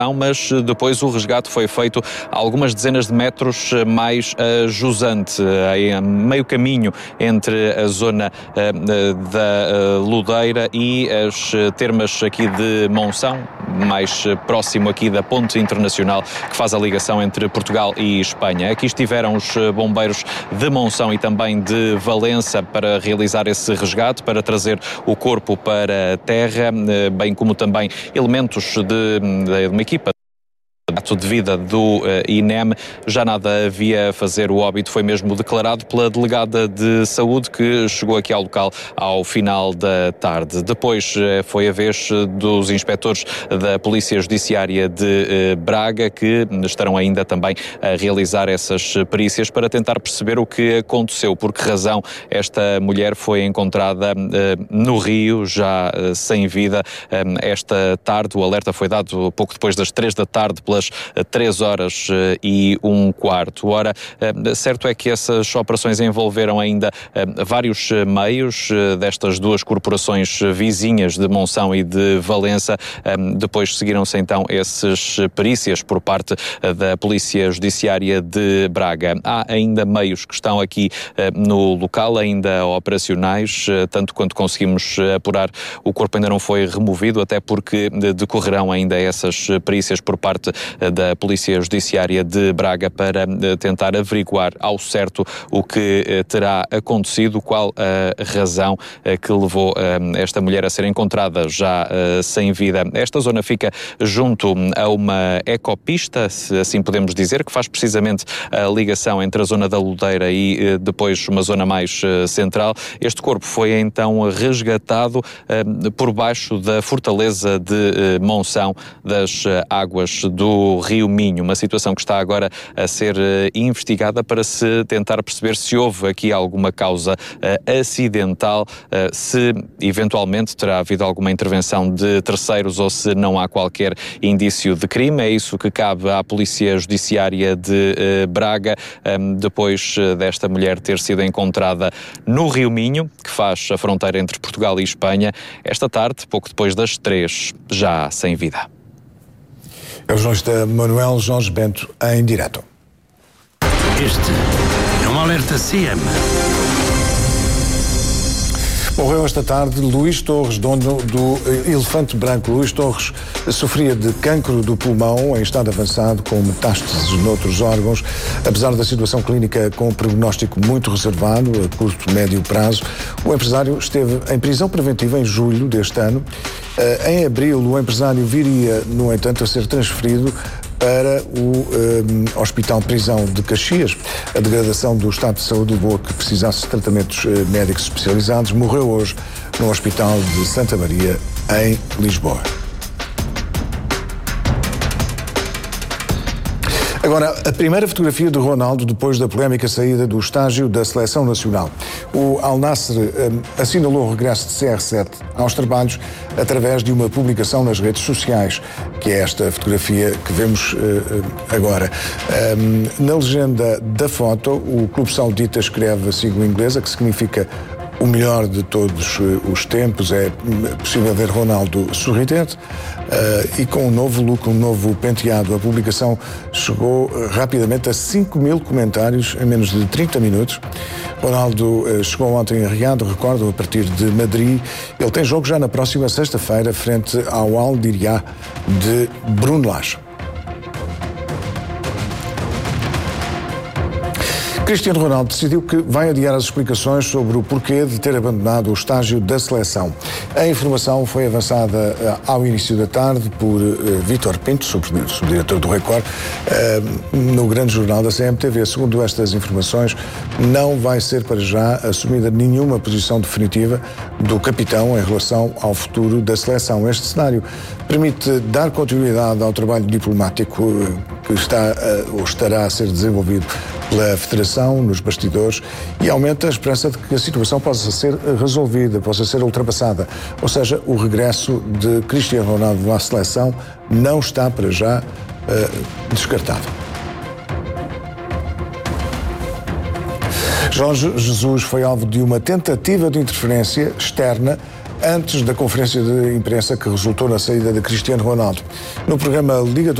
mas depois o resgate foi feito a algumas dezenas de metros mais a jusante, em meio caminho entre a zona da Ludeira e as termas aqui de Monção, mais próximo aqui da ponte internacional que faz a ligação entre Portugal e Espanha. Aqui estiveram os bombeiros de Monção e também de Valença para realizar esse resgate, para trazer o corpo para a terra, bem como também elementos de uma equipa de vida do INEM. Já nada havia a fazer, o óbito foi mesmo declarado pela delegada de saúde que chegou aqui ao local ao final da tarde. Depois foi a vez dos inspectores da Polícia Judiciária de Braga, que estarão ainda também a realizar essas perícias para tentar perceber o que aconteceu, por que razão esta mulher foi encontrada no rio, já sem vida, esta tarde. O alerta foi dado pouco depois das 3 da tarde, pelas 3h15. Ora, certo é que essas operações envolveram ainda vários meios destas duas corporações vizinhas de Monção e de Valença. Depois seguiram-se então essas perícias por parte da Polícia Judiciária de Braga. Há ainda meios que estão aqui no local, ainda operacionais, tanto quanto conseguimos apurar, o corpo ainda não foi removido, até porque decorrerão ainda essas perícias por parte da Polícia Judiciária de Braga para tentar averiguar ao certo o que terá acontecido, qual a razão que levou esta mulher a ser encontrada já sem vida. Esta zona fica junto a uma ecopista, se assim podemos dizer, que faz precisamente a ligação entre a zona da Ludeira e depois uma zona mais central. Este corpo foi então resgatado por baixo da fortaleza de Monção, das águas do Rio Minho, uma situação que está agora a ser investigada para se tentar perceber se houve aqui alguma causa acidental, se eventualmente terá havido alguma intervenção de terceiros ou se não há qualquer indício de crime. É isso que cabe à Polícia Judiciária de Braga, depois desta mulher ter sido encontrada no Rio Minho, que faz a fronteira entre Portugal e Espanha, esta tarde, pouco depois das 3, já sem vida. É o jornalista Manuel Jorge Bento, em direto. Este é um alerta CM. Morreu esta tarde Luís Torres, dono do Elefante Branco. Luís Torres sofria de cancro do pulmão em estado avançado, com metástases noutros órgãos. Apesar da situação clínica com um prognóstico muito reservado, a curto e médio prazo, o empresário esteve em prisão preventiva em julho deste ano. Em abril, o empresário viria, no entanto, a ser transferido para o Hospital Prisão de Caxias. A degradação do estado de saúde levou a que precisasse de tratamentos médicos especializados. Morreu hoje no Hospital de Santa Maria, em Lisboa. Agora, a primeira fotografia de Ronaldo depois da polémica saída do estágio da Seleção Nacional. O Al Nassr assinalou o regresso de CR7 aos trabalhos através de uma publicação nas redes sociais, que é esta fotografia que vemos agora. Na legenda da foto, o clube saudita escreve a sigla inglesa, que significa o melhor de todos os tempos. É possível ver Ronaldo sorridente e com um novo look, um novo penteado. A publicação chegou rapidamente a 5.000 comentários em menos de 30 minutos. Ronaldo chegou ontem a Riad, recordo, a partir de Madrid. Ele tem jogo já na próxima sexta-feira frente ao Al-Diriyah de Bruno Lage. Cristiano Ronaldo decidiu que vai adiar as explicações sobre o porquê de ter abandonado o estágio da seleção. A informação foi avançada ao início da tarde por Vítor Pinto, subdiretor do Record, no grande jornal da CMTV. Segundo estas informações, não vai ser para já assumida nenhuma posição definitiva do capitão em relação ao futuro da seleção. Este cenário permite dar continuidade ao trabalho diplomático que estará a ser desenvolvido pela Federação nos bastidores e aumenta a esperança de que a situação possa ser resolvida, possa ser ultrapassada. Ou seja, o regresso de Cristiano Ronaldo à seleção não está para já descartado. Jorge Jesus foi alvo de uma tentativa de interferência externa antes da conferência de imprensa que resultou na saída de Cristiano Ronaldo. No programa Liga